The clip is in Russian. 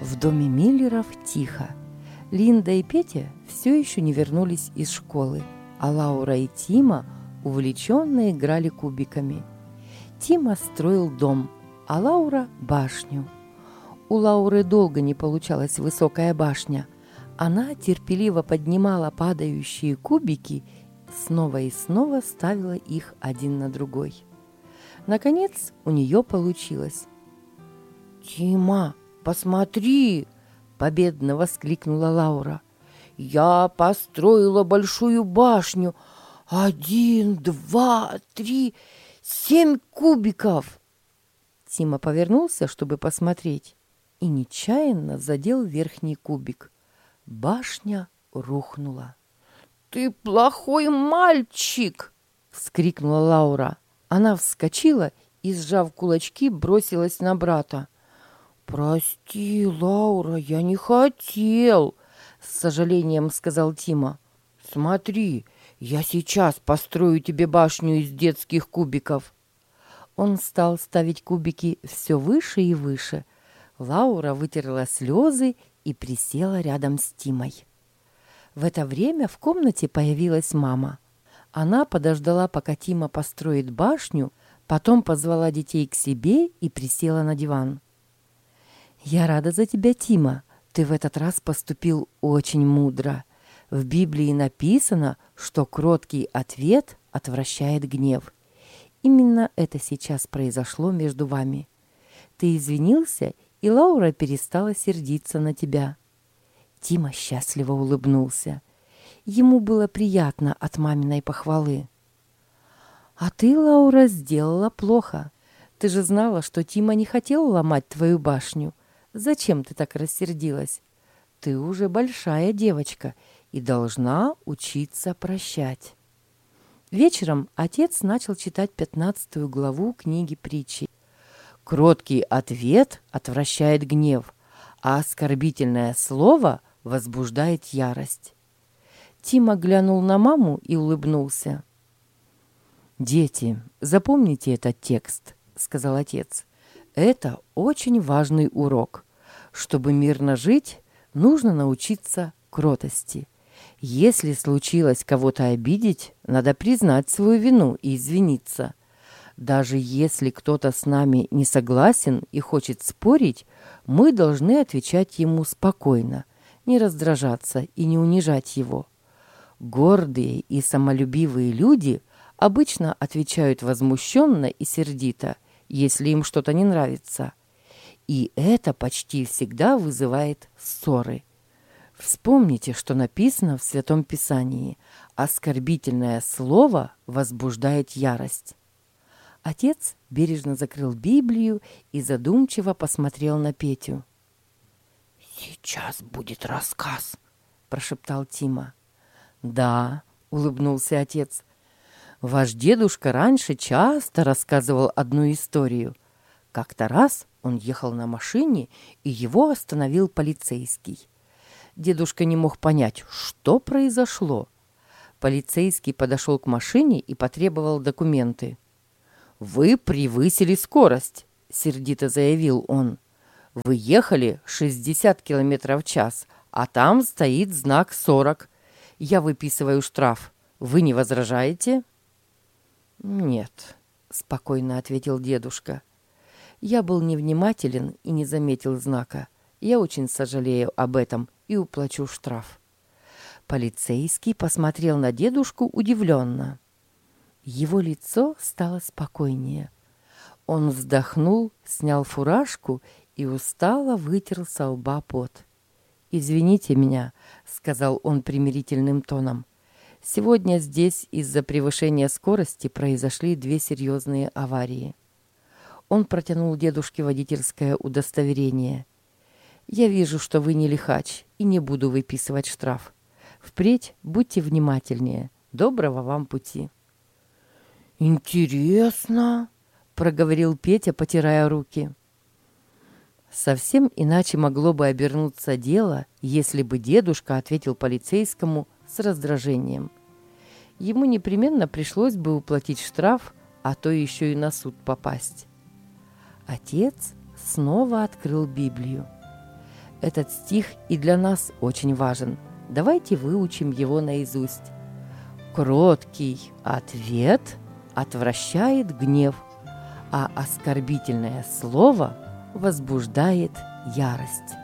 В доме Миллеров тихо. Линда и Петя все еще не вернулись из школы, а Лаура и Тима увлеченно играли кубиками. Тима строил дом, а Лаура – башню. У Лауры долго не получалась высокая башня. Она терпеливо поднимала падающие кубики, снова и снова ставила их один на другой. Наконец у нее получилось. «Тима, посмотри!» – победно воскликнула Лаура. «Я построила большую башню. 1, 2, 3, 7 кубиков!» Тима повернулся, чтобы посмотреть, и нечаянно задел верхний кубик. Башня рухнула. «Ты плохой мальчик!» – вскрикнула Лаура. Она вскочила и, сжав кулачки, бросилась на брата. «Прости, Лаура, я не хотел!» – с сожалением сказал Тима. «Смотри, я сейчас построю тебе башню из детских кубиков». Он стал ставить кубики все выше и выше. Лаура вытерла слезы и присела рядом с Тимой. В это время в комнате появилась мама. Она подождала, пока Тима построит башню, потом позвала детей к себе и присела на диван. «Я рада за тебя, Тима. Ты в этот раз поступил очень мудро. В Библии написано, что кроткий ответ отвращает гнев. Именно это сейчас произошло между вами. Ты извинился, и Лаура перестала сердиться на тебя». Тима счастливо улыбнулся. Ему было приятно от маминой похвалы. «А ты, Лаура, сделала плохо. Ты же знала, что Тима не хотел ломать твою башню. Зачем ты так рассердилась? Ты уже большая девочка и должна учиться прощать». Вечером отец начал читать 15 главу книги притчи. «Кроткий ответ отвращает гнев, а оскорбительное слово возбуждает ярость». Тима глянул на маму и улыбнулся. «Дети, запомните этот текст», — сказал отец. «Это очень важный урок. Чтобы мирно жить, нужно научиться кротости. Если случилось кого-то обидеть, надо признать свою вину и извиниться. Даже если кто-то с нами не согласен и хочет спорить, мы должны отвечать ему спокойно, не раздражаться и не унижать его. Гордые и самолюбивые люди обычно отвечают возмущенно и сердито, если им что-то не нравится. И это почти всегда вызывает ссоры. Вспомните, что написано в Святом Писании: оскорбительное слово возбуждает ярость. Отец бережно закрыл Библию и задумчиво посмотрел на Петю. «Сейчас будет рассказ», – прошептал Тима. «Да», – улыбнулся отец. «Ваш дедушка раньше часто рассказывал одну историю. Как-то раз он ехал на машине, и его остановил полицейский. Дедушка не мог понять, что произошло. Полицейский подошел к машине и потребовал документы. «Вы превысили скорость», — сердито заявил он. «Вы ехали 60 км в час, а там стоит знак 40. Я выписываю штраф. Вы не возражаете?» «Нет», — спокойно ответил дедушка. «Я был невнимателен и не заметил знака. Я очень сожалею об этом и уплачу штраф». Полицейский посмотрел на дедушку удивленно. Его лицо стало спокойнее. Он вздохнул, снял фуражку и устало вытер со лба пот. «Извините меня», — сказал он примирительным тоном. «Сегодня здесь из-за превышения скорости произошли 2 серьезные аварии». Он протянул дедушке водительское удостоверение. «Я вижу, что вы не лихач, и не буду выписывать штраф. Впредь будьте внимательнее. Доброго вам пути». «Интересно», — проговорил Петя, потирая руки. Совсем иначе могло бы обернуться дело, если бы дедушка ответил полицейскому с раздражением. Ему непременно пришлось бы уплатить штраф, а то еще и на суд попасть. Отец снова открыл Библию. этот стих и для нас очень важен. Давайте выучим его наизусть. Кроткий ответ отвращает гнев, а оскорбительное слово возбуждает ярость.